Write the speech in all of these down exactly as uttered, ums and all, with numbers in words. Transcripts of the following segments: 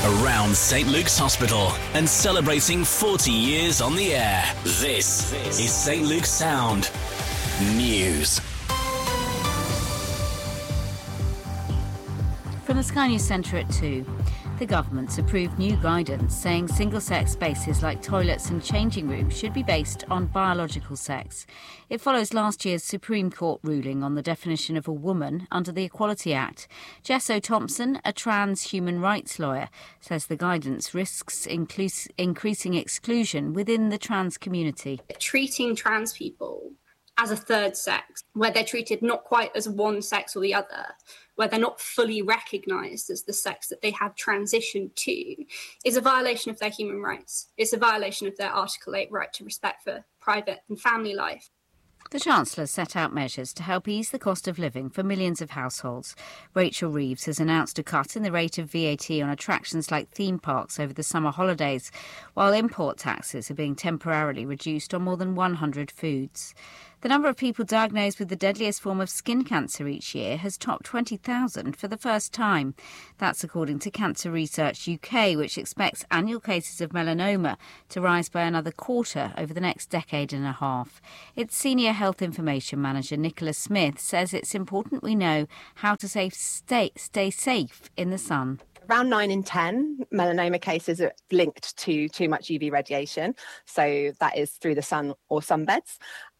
around St Luke's Hospital and celebrating forty years on the air. This is St Luke's Sound News. From the Sky News Centre at two. The government's approved new guidance saying single-sex spaces like toilets and changing rooms should be based on biological sex. It follows last year's Supreme Court ruling on the definition of a woman under the Equality Act. Jess O'Thompson, a trans human rights lawyer, says the guidance risks inclus- increasing exclusion within the trans community. Treating trans people as a third sex, where they're treated not quite as one sex or the other, where they're not fully recognised as the sex that they have transitioned to, is a violation of their human rights. It's a violation of their Article eight right to respect for private and family life. The Chancellor set out measures to help ease the cost of living for millions of households. Rachel Reeves has announced a cut in the rate of V A T on attractions like theme parks over the summer holidays, while import taxes are being temporarily reduced on more than one hundred foods. The number of people diagnosed with the deadliest form of skin cancer each year has topped twenty thousand for the first time. That's according to Cancer Research U K, which expects annual cases of melanoma to rise by another quarter over the next decade and a half. Its Senior Health Information Manager, Nicola Smith, says it's important we know how to safe stay, stay safe in the sun. Around nine in ten melanoma cases are linked to too much U V radiation. So that is through the sun or sunbeds.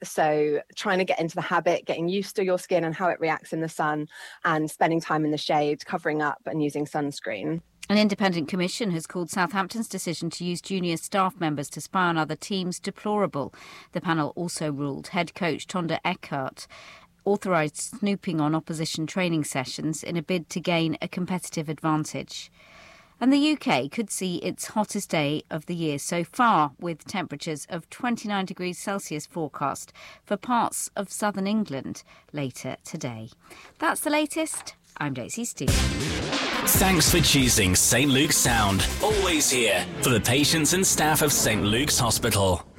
So trying to get into the habit, getting used to your skin and how it reacts in the sun, and spending time in the shade, covering up and using sunscreen. An independent commission has called Southampton's decision to use junior staff members to spy on other teams deplorable. The panel also ruled head coach Tonda Eckhart authorised snooping on opposition training sessions in a bid to gain a competitive advantage. And the U K could see its hottest day of the year so far, with temperatures of twenty-nine degrees Celsius forecast for parts of southern England later today. That's the latest. I'm Daisy Stevens. Thanks for choosing St Luke's Sound. Always here for the patients and staff of St Luke's Hospital.